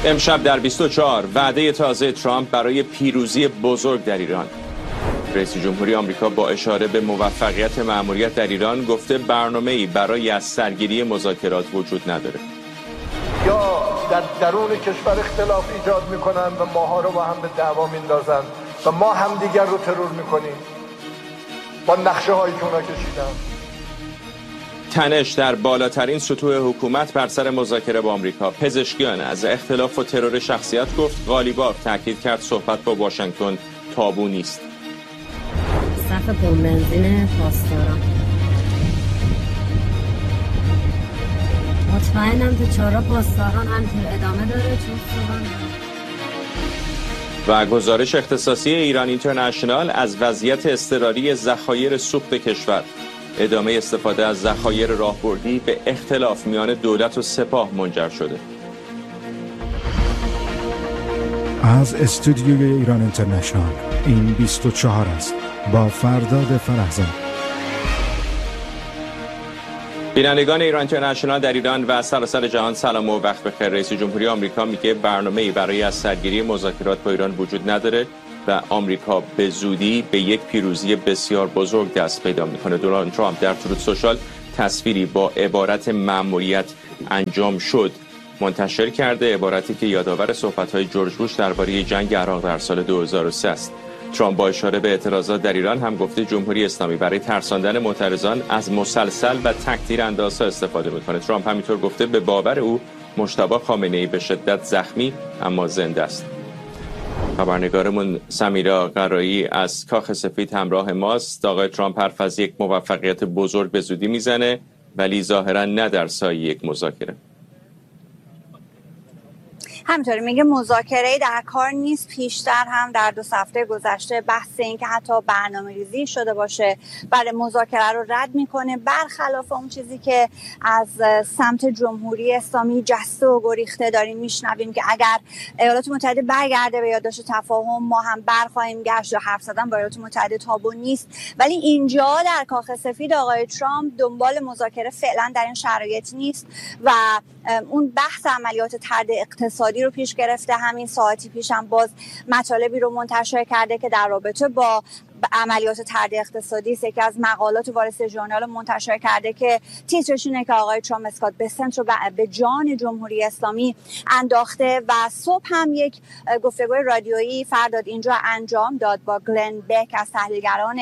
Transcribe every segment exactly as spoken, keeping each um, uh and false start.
امشب در بیست و چهار وعده تازه ترامپ برای پیروزی بزرگ در ایران. رئیس جمهوری آمریکا با اشاره به موفقیت مأموریت در ایران گفته برنامه‌ای برای از سرگیری مذاکرات وجود نداره. یا در درون کشور اختلاف ایجاد میکنن و ماها رو با هم به دعوا میندازن و ما هم دیگر رو ترور میکنیم با نقشه هایی که اونا کشیدن. تنش در بالاترین سطوح حکومت بر سر مذاکره با آمریکا. پزشکیان از اختلاف و ترور شخصیت گفت. غالیباف تاکید کرد صحبت با واشنگتن تابو نیست. صف بنزین پاسداران. مطمئنم که چهارراه پاسداران هم ادامه داره چون و گزارش اختصاصی ایران اینترنشنال از وضعیت اضطراری ذخایر سوخت کشور. ادامه استفاده از ذخایر راهبردی به اختلاف میان دولت و سپاه منجر شده. از استودیوی ایران اینترنشنال این بیست و چهار است با فرداد فرحزاد. بینندگان ایران اینترنشنال در ایران و سراسر جهان سلام و وقت بخیر. رئیس جمهوری آمریکا میگه برنامه‌ای برای از سرگیری مذاکرات با ایران وجود نداره و آمریکا به زودی به یک پیروزی بسیار بزرگ دست پیدا میکنه. دونالد ترامپ در تروت سوشال تصویری با عبارت مأموریت انجام شد منتشر کرده، عبارتی که یادآور صحبت‌های جورج بوش درباره جنگ عراق در سال دو هزار و سه است. ترامپ با اشاره به اعتراضات در ایران هم گفته جمهوری اسلامی برای ترساندن معترضان از مسلسل و تک‌تیر اندازها استفاده میکنه. ترامپ همینطور گفته به باور او مجتبی خامنه‌ای به شدت زخمی اما زنده است. خبرنگارمون سمیرا قرایی از کاخ سفید همراه ماست. آقای ترامپ حرف از یک موفقیت بزرگ به زودی میزنه ولی ظاهرا نه در سایه یک مذاکره. همینطوری میگه مذاکره در کار نیست. پیشتر هم در دو هفته گذشته بحث این که حتی برنامه‌ریزی شده باشه برای مذاکره رو رد میکنه، برخلاف اون چیزی که از سمت جمهوری اسلامی جسته و گریخته داریم میشنویم که اگر ایالات متحده برگرده به یادداشت تفاهم ما هم برخواهیم گشت. و حرف زدن با ایالات متحده تابو نیست، ولی اینجا در کاخ سفید آقای ترامپ دنبال مذاکره فعلا در این شرایط نیست و اون بحث عملیات طرد اقتصادی رو پیش گرفته. همین ساعتی پیش هم باز مطالبی رو منتشر کرده که در رابطه با عملیات طرد اقتصادی است. یکی از مقالات وارث ژورنال منتشر کرده که تیترش اینه که آقای ترامپ اسکات بسنت رو به جان جمهوری اسلامی انداخته و صبح هم یک گفتگوی رادیویی فرداد اینجا انجام داد با گلن بک از تحلیلگران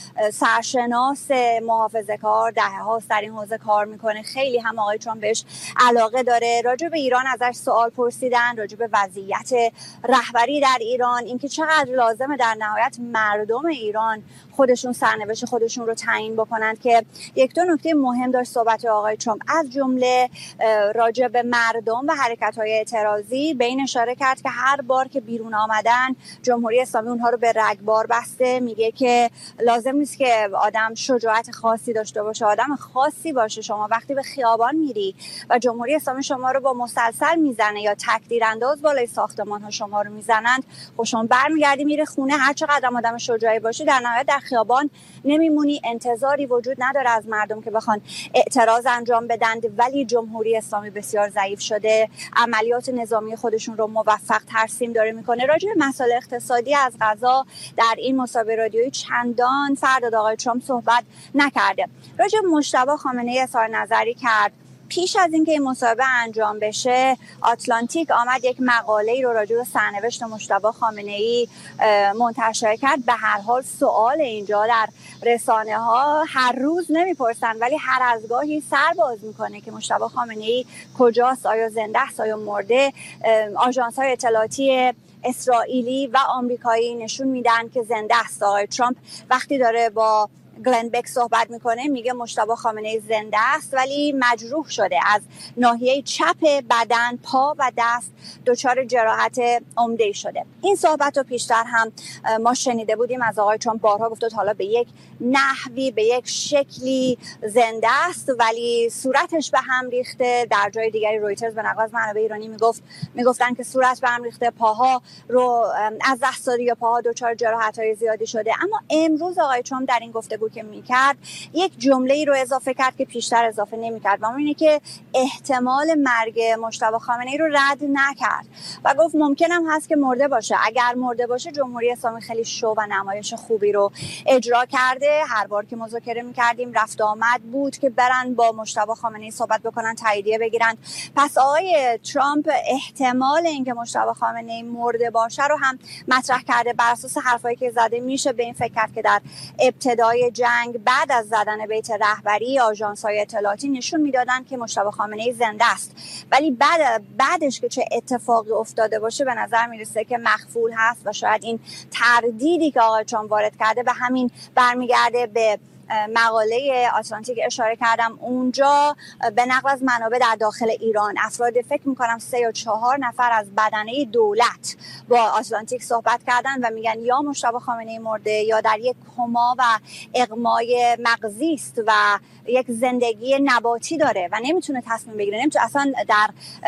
سرشناس محافظه‌کار، دهه هاست در این حوزه کار میکنه. خیلی هم آقای ترامپ بهش علاقه داره. راجع به ایران ازش سوال پرسیدن، راجع به وضعیت رهبری در ایران، اینکه چقدر لازمه در نهایت مردم ایران خودشون سرنوشت خودشون رو تعیین بکنند. که یک دو نکته مهم داشت صحبت آقای ترامپ، از جمله راجع به مردم و حرکت‌های اعتراضی. به این اشاره کرد که هر بار که بیرون آمدن جمهوری اسلامی اونها رو به رگبار بسته. میگه که لازم نیست که آدم شجاعت خاصی داشته باشه، آدم خاصی باشه. شما وقتی به خیابان میری و جمهوری اسلامی شما رو با مسلسل میزنه یا تک‌تیر انداز بالای ساختمان‌ها شما رو میزنند، خب شما برمیگردی میره خونه. هر چقدر آدم شجاعی باشی در نهایت در خیابان نمیمونی. انتظاری وجود نداره از مردم که بخوان اعتراض انجام بدن، ولی جمهوری اسلامی بسیار ضعیف شده، عملیات نظامی خودشون رو موفق ترسیم داره میکنه. راجع به مسائل اقتصادی از قضا در این مصاحبه رادیویی چندان فرداد آقای ترامپ صحبت نکرده. راجع به مجتبی خامنه‌ای اظهار نظری کرد. پیش از اینکه این مصاحبه انجام بشه آتلانتیک آمد یک مقاله‌ای رو راجع به سرنوشت مجتبی خامنه‌ای منتشر کرد. به هر حال سوال اینجا در رسانه‌ها هر روز نمیپرسن ولی هر از گاهی سر باز میکنه که مجتبی خامنه‌ای کجاست، آیا زنده است، آیا مرده. آژانس‌های اطلاعاتی اسرائیلی و آمریکایی نشون میدن که زنده است. آقای ترامپ وقتی داره با گلن بک صحبت میکنه میگه مجتبی خامنه‌ای زنده است ولی مجروح شده، از ناحیه چپ بدن، پا و دست دچار جراحت عمده شده. این صحبت رو پیشتر هم ما شنیده بودیم از آقای ترامپ. بارها گفته حالا به یک نحوی به یک شکلی زنده است ولی صورتش به هم ریخته. در جای دیگری رویترز به نقل از منابع ایرانی میگفت میگفتن که صورت به هم ریخته، پاها رو از دست داده یا پاها دچار جراحت‌های زیادی شده. اما امروز آقای ترامپ در این گفتگو گفتگو که میکرد یک جمله ای رو اضافه کرد که پیشتر اضافه نمیکرد و اون اینه که احتمال مرگ مجتبی خامنه‌ای رو رد نکرد و گفت ممکنم هست که مرده باشه. اگر مرده باشه جمهوری اسلامی خیلی شو و نمایش خوبی رو اجرا کرده. هر بار که مذاکره میکردیم رفت آمد بود که برن با مجتبی خامنه‌ای صحبت بکنن، تاییدیه بگیرن. پس آقای ترامپ احتمال اینکه مجتبی خامنه‌ای مرده باشه رو هم مطرح کرده. بر اساس حرفایی که زده میشه به این فکر کرد که در ابتدای جنگ بعد از زدن بیت رهبری آژانس‌های اطلاعاتی نشون میدادن که مجتبی خامنه‌ای زنده است، ولی بعد بعدش که چه اتفاقی افتاده باشه به نظر میرسه که مخفول هست و شاید این تردیدی که آقای ترامپ وارد کرده به همین برمیگرده. به مقاله آتلانتیک اشاره کردم، اونجا به نقل از منابع در داخل ایران افراد فکر میکنم سه یا چهار نفر از بدنه دولت با آتلانتیک صحبت کردن و میگن یا مجتبی خامنه‌ای مرده یا در یک کما و اغمای مغزی است و یک زندگی نباتی داره و نمیتونه تصمیم بگیره، نمیتونه، اصلا در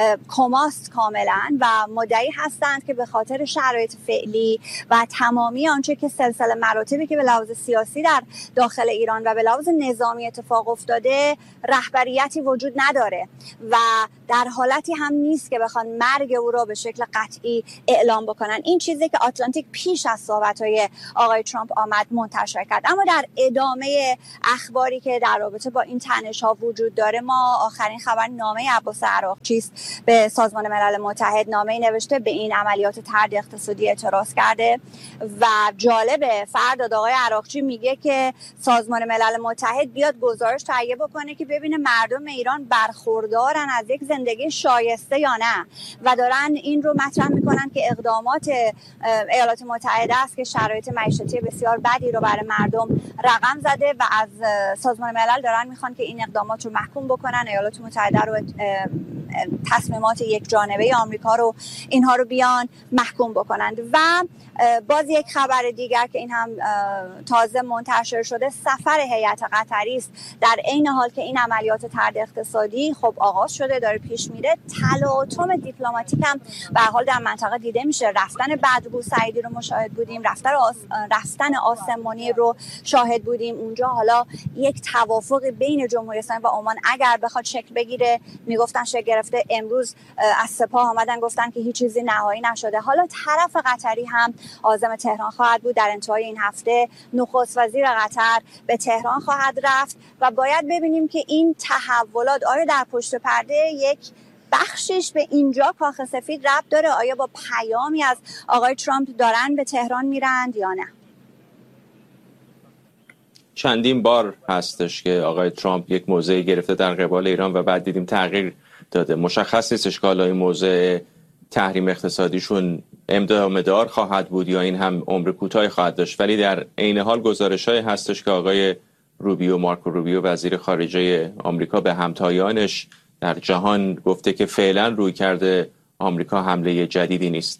کماست کاملا و مدعی هستند که به خاطر شرایط فعلی و تمامی آنچه که سلسله مراتبی که به لحاظ سیاسی در داخل ایران و به لحاظ نظامی اتفاق افتاده رهبریتی وجود نداره و در حالتی هم نیست که بخوان مرگ او را به شکل قطعی اعلام بکنن. این چیزی که آتلانتیک پیش از صحبت‌های آقای ترامپ آمد منتشر کرد. اما در ادامه اخباری که در رابطه با این تنش‌ها وجود داره، ما آخرین خبر نامه عباس عراقچی است به سازمان ملل متحد. نامه‌ای نوشته به این عملیات طرد اقتصادی اعتراض کرده و جالبه فردا آقای عراقچی میگه که سازمان ملل متحد بیاد گزارش تهیه بکنه که ببینه مردم ایران برخوردارن از یک زندگی شایسته یا نه و دارن این رو مطرح میکنن که اقدامات ایالات متحده است که شرایط معیشتی بسیار بدی رو برای مردم رقم زده و از سازمان ملل دارن میخوان که این اقدامات رو محکوم بکنن، ایالات متحده رو تصمیمات یک جانبه آمریکا رو اینها رو بیان محکوم بکنند. و باز یک خبر دیگر که این هم تازه منتشر شده، سفر هیئت قطری است در عین حال که این عملیات طرد اقتصادی خب آغاز شده، داره پیش میره. تلاطم دیپلماتیک هم به هر حال در منطقه دیده میشه. رفتن بدرگو سعیدی رو مشاهد بودیم، رفتن آس... رفتن آسمانی رو شاهد بودیم. اونجا حالا یک توافق بین جمهوری اسلامی و عمان اگر بخواد شکل بگیره، میگفتن شکل گرفته. امروز از سپاه آمدن گفتن که هیچ چیزی نهایی نشده. حالا طرف قطری هم عازم تهران خواهد بود. در انتهای این هفته نخست وزیر قطر به تهران خواهد رفت و باید ببینیم که این تحولات آیا در پشت پرده یک بخشش به اینجا کاخ سفید ربط داره، آیا با پیامی از آقای ترامپ دارن به تهران میرند یا نه. چندین بار هستش که آقای ترامپ یک موضعی گرفته در قبال ایران و بعد دیدیم تغییر داده. مشخص نیستش که این موضع تحریم اقتصادیشون ادامه‌دار خواهد بود یا این هم عمر کوتاهی خواهد داشت، ولی در عین حال گزارش‌های هستش که آقای روبیو مارکو روبیو وزیر خارجه آمریکا به همتایانش در جهان گفته که فعلا روی کرده آمریکا حمله جدیدی نیست.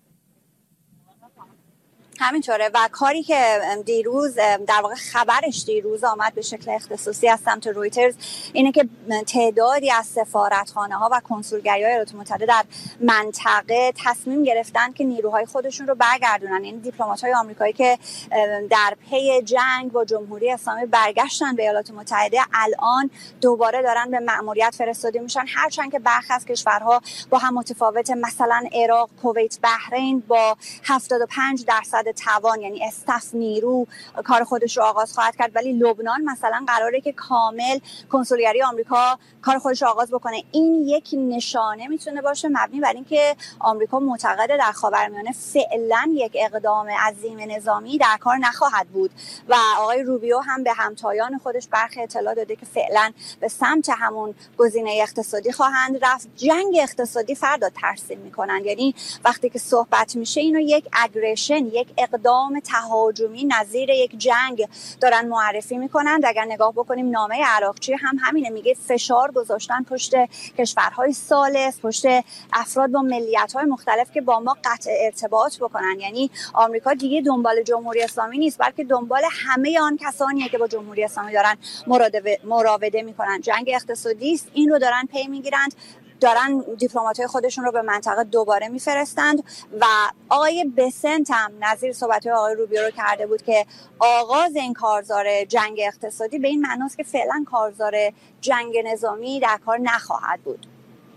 همینطوره و کاری که دیروز در واقع خبرش دیروز آمد به شکل اختصاصی از سمت رویترز اینه که تعدادی از سفارتخانه ها و کنسولگری‌های ایالات متحده در منطقه تصمیم گرفتن که نیروهای خودشون رو برگردونن. این دیپلمات‌های آمریکایی که در پی جنگ با جمهوری اسلامی برگشتن به ایالات متحده الان دوباره دارن به مأموریت فرستاده میشن، هرچند که برخی از کشورها با هم متفاوته. مثلا عراق، کویت، بحرین با هفتاد و پنج درصد توان یعنی استف نیرو کار خودش رو آغاز خواهد کرد، ولی لبنان مثلا قراره که کامل کنسولگری آمریکا کار خودش رو آغاز بکنه. این یک نشانه میتونه باشه مبنی بر اینکه آمریکا معتقده در خاورمیانه فعلا یک اقدام عظیم نظامی در کار نخواهد بود و آقای روبیو هم به همتایان خودش برخی اطلاع داده که فعلا به سمت همون گزینه اقتصادی خواهند رفت. جنگ اقتصادی فردا ترسیم میکنن، یعنی وقتی که صحبت میشه اینو یک اگریشن، یک اقدام تهاجمی نظیر یک جنگ دارن معرفی میکنن. اگر نگاه بکنیم نامه عراقچی هم همینه، میگه فشار گذاشتن پشت کشورهای ثالث، پشت افراد با ملیت‌های مختلف که با ما قطع ارتباط بکنن. یعنی آمریکا دیگه دنبال جمهوری اسلامی نیست، بلکه دنبال همه آن کسانیه که با جمهوری اسلامی دارن مراوده میکنن. جنگ اقتصادی است، این رو دارن پی میگیرند. دارن دیپلمات‌های خودشون رو به منطقه دوباره میفرستند و آقای بسنت هم نظیر صحبت‌های آقای روبیو رو کرده بود که آغاز این کارزار جنگ اقتصادی به این معناست که فعلا کارزار جنگ نظامی در کار نخواهد بود.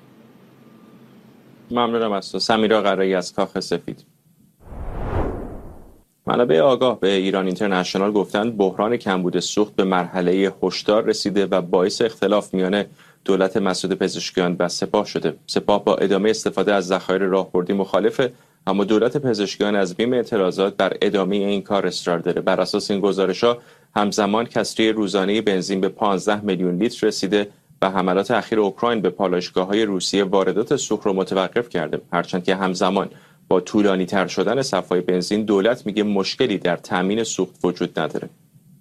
ممنونم از تو. سمیرا قرایی از کاخ سفید. منابع آگاه به ایران اینترنشنال گفتند بحران کمبود سوخت به مرحله هشدار رسیده و باعث اختلاف میان دولت مسعود پزشکیان و سپاه شده. سپاه با ادامه استفاده از ذخایر راهبردی مخالفه، اما دولت پزشکیان از بیم اعتراضات بر ادامه این کار اصرار داره. بر اساس این گزارش‌ها همزمان کسری روزانه بنزین به پانزده میلیون لیتر رسیده و حملات اخیر اوکراین به پالایشگاه‌های روسیه واردات سوخت رو متوقف کرده. هرچند که همزمان با طولانی تر شدن صف‌های بنزین دولت میگه مشکلی در تامین سوخت وجود نداره.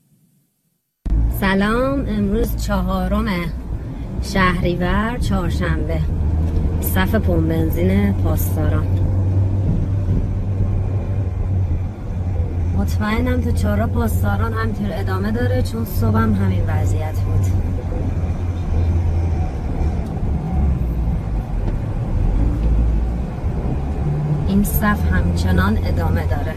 سلام، امروز چهارم شهریور چهارشنبه، صف پمپ بنزین پاسداران. مطمئنم تا چهارراه پاسداران همینطور ادامه داره، چون صبحم همین وضعیت بود. این صف همچنان ادامه داره.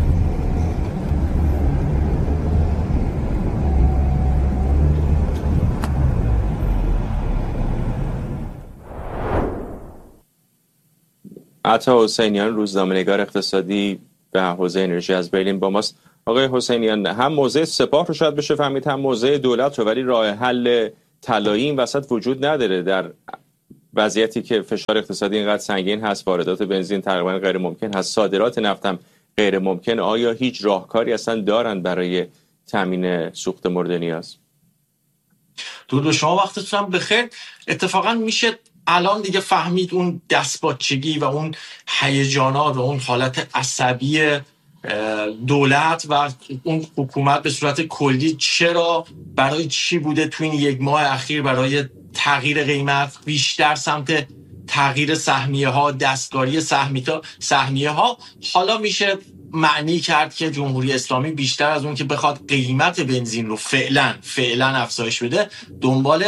عطا حسینیان، روزنامه‌نگار اقتصادی به حوزه انرژی از برلین با ماست. آقای حسینیان، هم موضع سپاه رو شاید بشه فهمید، هم موضع دولت رو، ولی راه حل طلایی این وسط وجود نداره. در وضعیتی که فشار اقتصادی اینقدر سنگین هست، واردات بنزین تقریبا غیر ممکن هست، صادرات نفت هم غیر ممکن، آیا هیچ راهکاری اصلا دارن برای تامین سوخت مورد نیاز؟ درود به شما، وقتتون هم بخیر. اتفاقا میشه الان دیگه فهمید اون دستپاچگی و اون هیجانات و اون حالت عصبی دولت و اون حکومت به صورت کلی چرا، برای چی بوده تو این یک ماه اخیر برای تغییر قیمت بیشتر سمت تغییر سهمیه ها، دستکاری سهمیه ها. حالا میشه معنی کرد که جمهوری اسلامی بیشتر از اون که بخواد قیمت بنزین رو فعلا فعلا افزایش بده، دنبال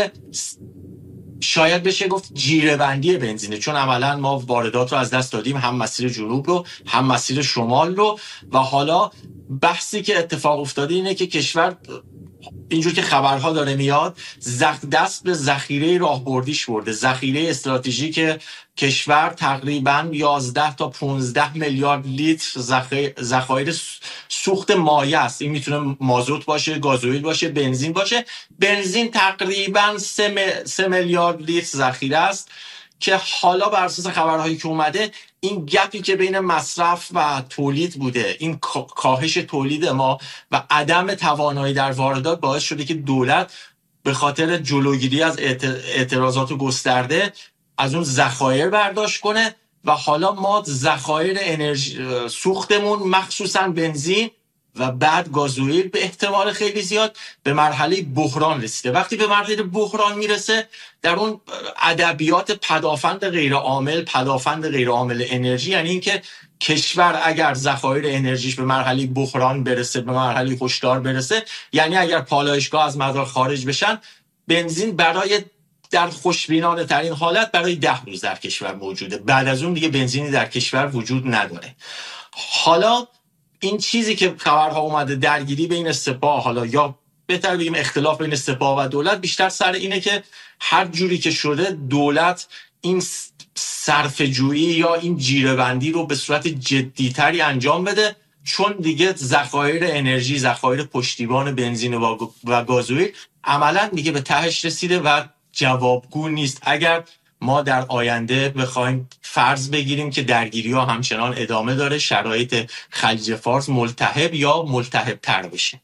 شاید بشه گفت جیره بندی بنزینه، چون عملا ما واردات رو از دست دادیم، هم مسیر جنوب رو هم مسیر شمال رو. و حالا بحثی که اتفاق افتاده اینه که کشور اینجور که خبرها داره میاد دست به ذخیره راهبردیش برده، ذخیره استراتژیک کشور تقریبا یازده تا پانزده میلیارد لیتر ذخایر سوخت مایع است. این میتونه مازوت باشه، گازوئیل باشه، بنزین باشه. بنزین تقریبا سه میلیارد لیتر ذخیره است که حالا بر اساس خبرهایی که اومده این گپی که بین مصرف و تولید بوده، این کاهش تولید ما و عدم توانایی در واردات باعث شده که دولت به خاطر جلوگیری از اعتراضات گسترده از اون ذخایر برداشت کنه و حالا ما ذخایر انرژی سوختمون مخصوصا بنزین و بعد گازوئیل به احتمال خیلی زیاد به مرحله بحران رسیده. وقتی به مرحله بحران میرسه، در اون ادبیات پدافند غیر عامل، پدافند غیر عامل انرژی، یعنی اینکه کشور اگر ذخایر انرژیش به مرحله بحران برسه، به مرحله هشدار برسه، یعنی اگر پالایشگاه از مدار خارج بشن، بنزین برای در خوشبینانه ترین حالت برای ده روز در کشور موجوده. بعد از اون دیگه بنزینی در کشور وجود نداره. حالا این چیزی که خبرها اومده، درگیری بین سپاه، حالا یا بهتر بگیم اختلاف بین سپاه و دولت، بیشتر سر اینه که هر جوری که شده دولت این صرفه‌جویی یا این جیره‌بندی رو به صورت جدی‌تری انجام بده، چون دیگه ذخایر انرژی، ذخایر پشتیبان بنزین و گازوئیل عملاً دیگه به تهش رسیده و جوابگو نیست. اگر ما در آینده بخوایم فرض بگیریم که درگیری‌ها همچنان ادامه داره، شرایط خلیج فارس ملتهب یا ملتهب تر بشه.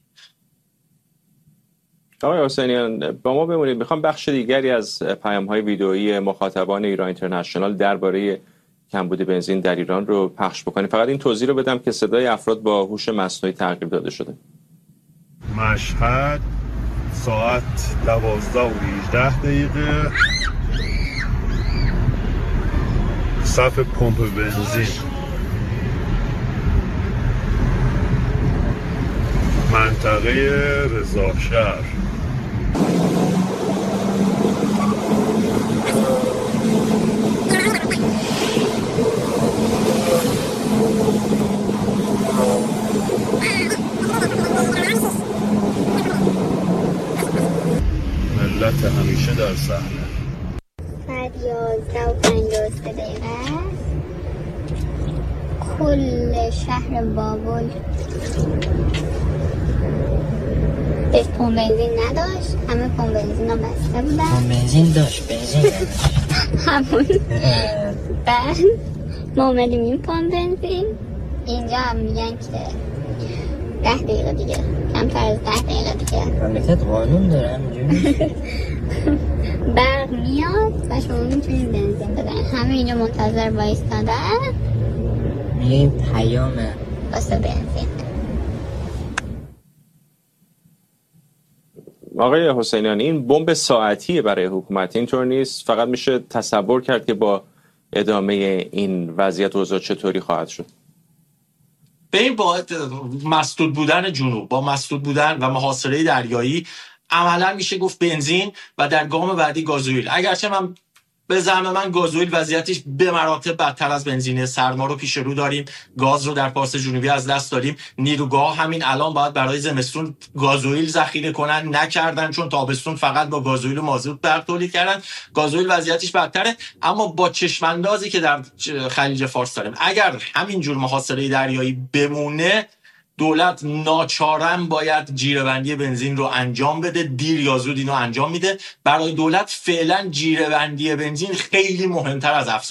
آقای حسینیان، با ما بمونید. میخوام بخش دیگری از پیام‌های ویدئویی مخاطبان ایران اینترنشنال درباره کمبود بنزین در ایران رو پخش بکنیم. فقط این توضیح رو بدم که صدای افراد با هوش مصنوعی تغییر داده شده. مشهد ساعت دوازده و هجده دقیقه، صف پمپ بنزین، منطقه رضاشهر. کل شهر بابل بهش پمپ بنزین نداشت، همه پمپ بنزین ها بسته بودن. پمپ بنزین داشت، بنزین نداشت. همون بعد ما اومدیم این پمپ بنزین، اینجا هم میگن که ده دقیقه دیگه، کمتر از ده دقیقه دیگه مملکت قانون داره همینجوری برق میاد و شما میتونید بنزین بدن. همه اینجا منتظر وایستادن، میگه پیامه واسه بنزین. آقای حسینیانی، این بمب ساعتیه برای حکومت، اینطور نیست؟ فقط میشه تصور کرد که با ادامه این وضعیت اوضاع چطوری خواهد شد؟ به این با مسدود بودن جنوب، با مسدود بودن و محاصره دریایی، عملا میشه گفت بنزین و در گام بعدی گازوئیل. اگرچه من به زعم من گازوئیل وضعیتش به مراتب بدتر از بنزینه. سرما رو پیش رو داریم، گاز رو در پارس جنوبی از دست داریم. نیروگاه همین الان باید برای زمستون گازوئیل ذخیره کنن، نکردن چون تابستون فقط با گازوئیل و مازوت برق تولید کردن. گازوئیل وضعیتش بدتره، اما با چشماندازی که در خلیج فارس داریم، اگر همین جور محاصره دریایی بمونه، دولت ناچارن باید جیره‌بندی بنزین رو انجام بده. دیر یا زود اینو انجام میده. برای دولت فعلا جیره‌بندی بنزین خیلی مهمتر از افزایش